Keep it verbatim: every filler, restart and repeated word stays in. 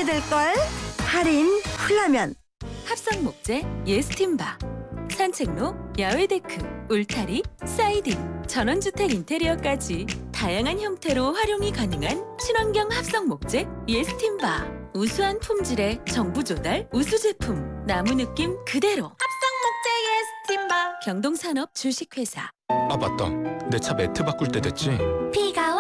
하게 될걸? 할인 훌라면. 합성 목재 예스팀바, 산책로, 야외 데크, 울타리, 사이딩, 전원주택 인테리어까지 다양한 형태로 활용이 가능한 친환경 합성 목재 예스팀바. 우수한 품질의 정부 조달 우수 제품, 나무 느낌 그대로. 합성 목재 예스팀바. 경동산업 주식회사. 아 맞다, 내 차 매트 바꿀 때 됐지? 비가